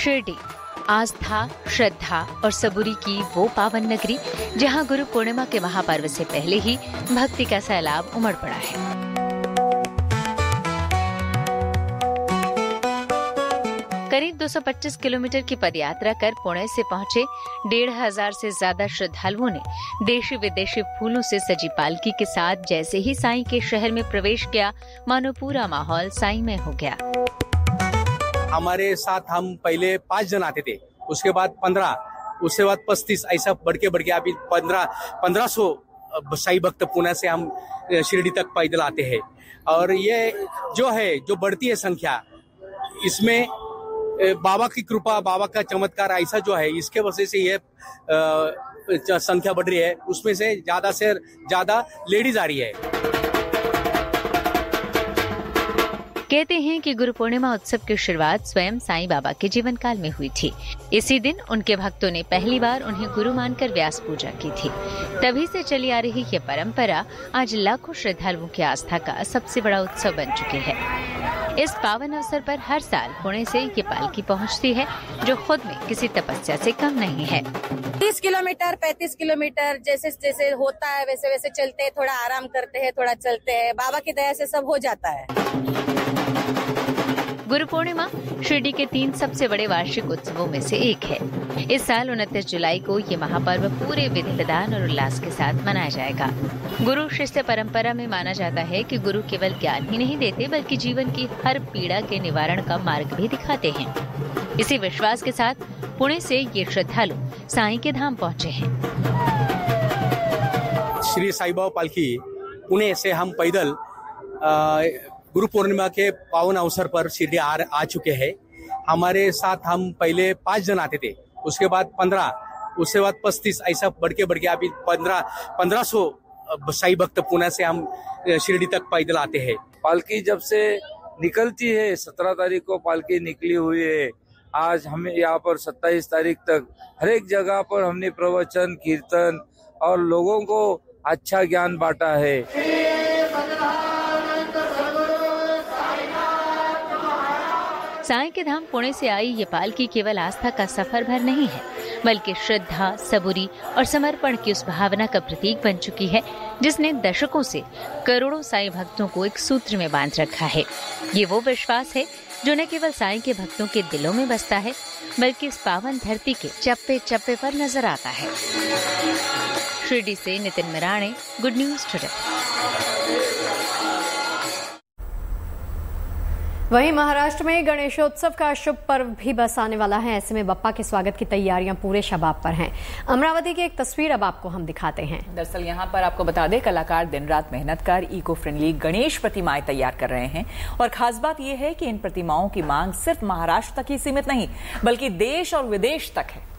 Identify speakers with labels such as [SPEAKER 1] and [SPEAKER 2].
[SPEAKER 1] शिरडी आस्था, श्रद्धा और सबूरी की वो पावन नगरी जहां गुरु पूर्णिमा के महापर्व से पहले ही भक्ति का सैलाब उमड़ पड़ा है। करीब 225 किलोमीटर की पदयात्रा कर पुणे से पहुंचे 1,500 से ज्यादा श्रद्धालुओं ने देशी विदेशी फूलों से सजी पालकी के साथ जैसे ही साईं के शहर में प्रवेश किया, मानो पूरा माहौल साईंमय हो गया।
[SPEAKER 2] हमारे साथ हम पहले 5 जन आते थे, उसके बाद 15, उसके बाद 35, ऐसा बढ़ के अभी 1500 साईं भक्त पुणे से हम शिरडी तक पैदल आते हैं। और ये जो बढ़ती है संख्या, इसमें बाबा की कृपा, बाबा का चमत्कार ऐसा जो है, इसके वजह से ये संख्या बढ़ रही है। उसमें से ज्यादा लेडीज आ रही है।
[SPEAKER 1] कहते हैं कि गुरु पूर्णिमा उत्सव की शुरुआत स्वयं साईं बाबा के जीवन काल में हुई थी। इसी दिन उनके भक्तों ने पहली बार उन्हें गुरु मानकर व्यास पूजा की थी। तभी से चली आ रही ये परंपरा आज लाखों श्रद्धालुओं की आस्था का सबसे बड़ा उत्सव बन चुकी है। इस पावन अवसर पर हर साल पुणे से ये पालकी पहुंचती है, जो खुद में किसी तपस्या से कम नहीं है।
[SPEAKER 3] 30 किलोमीटर 35 किलोमीटर जैसे होता है वैसे वैसे चलते हैं, थोड़ा आराम करते हैं, थोड़ा चलते हैं। बाबा की दया से सब हो जाता है।
[SPEAKER 1] गुरु पूर्णिमा शिरडी के 3 सबसे बड़े वार्षिक उत्सवों में से एक है। इस साल 29 जुलाई को ये महापर्व पूरे विधि विधान और उल्लास के साथ मनाया जाएगा। गुरु शिष्य परंपरा में माना जाता है कि गुरु केवल ज्ञान ही नहीं देते, बल्कि जीवन की हर पीड़ा के निवारण का मार्ग भी दिखाते हैं। इसी विश्वास के साथ पुणे से ये श्रद्धालु साईं के धाम पहुँचे हैं।
[SPEAKER 2] श्री साईं बाबा पालकी पुणे से हम पैदल गुरु पूर्णिमा के पावन अवसर पर शिरडी आ चुके हैं। हमारे साथ हम पहले 5 जन आते थे, उसके बाद 15, उसके बाद 35, ऐसा बढ़ के अभी 1500 साईं भक्त पुणे से हम शिरडी तक पैदल आते हैं।
[SPEAKER 4] पालकी जब से निकलती है, 17 तारीख को पालकी निकली हुई है। आज हमें यहाँ पर 27 तारीख तक हर एक जगह पर हमने प्रवचन, कीर्तन और लोगों को अच्छा ज्ञान बांटा है।
[SPEAKER 1] साईं के धाम पुणे से आई ये पालकी केवल आस्था का सफर भर नहीं है, बल्कि श्रद्धा, सबूरी और समर्पण की उस भावना का प्रतीक बन चुकी है, जिसने दशकों से करोड़ों साईं भक्तों को एक सूत्र में बांध रखा है। ये वो विश्वास है जो न केवल साईं के भक्तों के दिलों में बसता है, बल्कि इस पावन धरती के चप्पे चप्पे पर नजर आता है। शिरडी से नितिन मिराणे, गुड न्यूज टुडे।
[SPEAKER 5] वहीं महाराष्ट्र में गणेशोत्सव का शुभ पर्व भी बस आने वाला है। ऐसे में बप्पा के स्वागत की तैयारियां पूरे शबाब पर हैं। अमरावती की एक तस्वीर अब आपको हम दिखाते हैं।
[SPEAKER 6] दरअसल यहाँ पर आपको बता दें, कलाकार दिन रात मेहनत कर इको फ्रेंडली गणेश प्रतिमाएं तैयार कर रहे हैं। और खास बात यह है कि इन प्रतिमाओं की मांग सिर्फ महाराष्ट्र तक ही सीमित नहीं, बल्कि देश और विदेश तक है।